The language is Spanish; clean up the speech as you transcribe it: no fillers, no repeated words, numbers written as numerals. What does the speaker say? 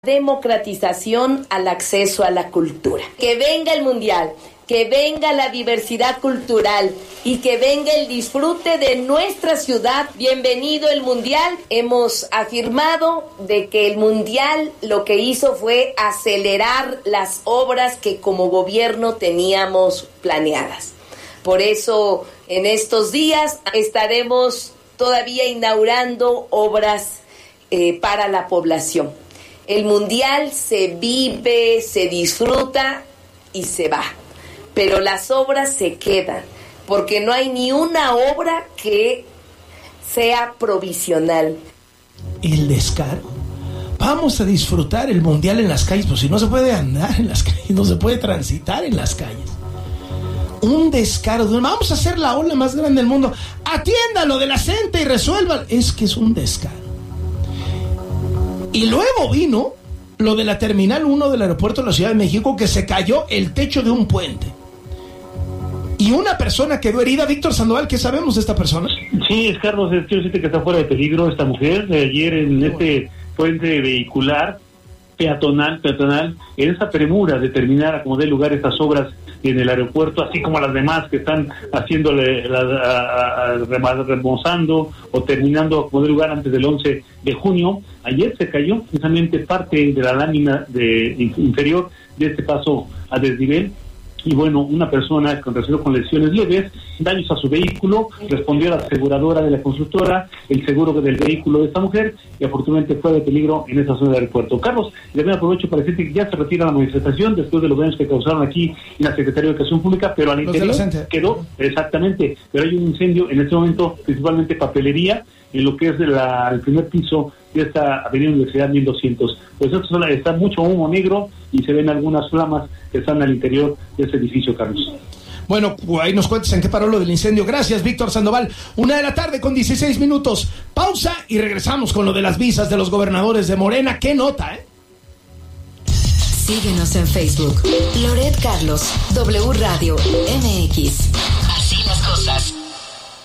Democratización al acceso a la cultura. Que venga el mundial, que venga la diversidad cultural y que venga el disfrute de nuestra ciudad. Bienvenido el mundial. Hemos afirmado de que el mundial lo que hizo fue acelerar las obras que como gobierno teníamos planeadas. Por eso en estos días estaremos todavía inaugurando obras para la población. El mundial se vive, se disfruta y se va, pero las obras se quedan, porque no hay ni una obra que sea provisional. El descaro. Vamos a disfrutar el mundial en las calles, pues si no se puede andar en las calles, no se puede transitar en las calles. Un descaro. Vamos a hacer la ola más grande del mundo. Atiéndalo de la gente y resuelvan. Es que es un descaro. Y luego vino lo de la Terminal 1 del aeropuerto de la Ciudad de México, que se cayó el techo de un puente. Y una persona quedó herida. Víctor Sandoval, ¿qué sabemos de esta persona? Sí, es Carlos, quiero decirte que está fuera de peligro esta mujer. Ayer en este puente vehicular, peatonal, en esa premura de terminar a como dé lugar estas obras en el aeropuerto, así como las demás que están haciéndole, remozando o terminando como dé lugar antes del 11 de junio, ayer se cayó precisamente parte de la lámina inferior de este paso a desnivel. Y bueno, una persona con lesiones leves, daños a su vehículo, respondió a la aseguradora de la constructora, el seguro del vehículo de esta mujer, y afortunadamente fue de peligro en esa zona del aeropuerto. Carlos, le aprovecho para decirte que ya se retira la manifestación después de los daños que causaron aquí en la Secretaría de Educación Pública, pero al interior quedó, exactamente, pero hay un incendio en este momento, principalmente papelería, en lo que es el primer piso de esta Avenida Universidad 1200. Pues esto está mucho humo negro y se ven algunas flamas que están al interior de ese edificio, Carlos. Bueno, ahí nos cuentas en qué paró lo del incendio. Gracias, Víctor Sandoval. 1:00 p.m. 16 minutos. Pausa y regresamos con lo de las visas de los gobernadores de Morena. ¡Qué nota, eh! Síguenos en Facebook. Loret Carlos, W Radio MX. Así las cosas.